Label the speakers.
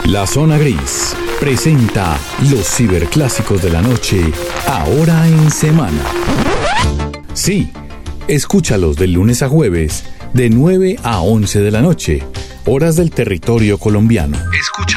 Speaker 1: La Zona Gris presenta los ciberclásicos de la noche, ahora en semana. Sí, escúchalos de lunes a jueves, de 9 a 11 de la noche, horas del territorio colombiano. Escucha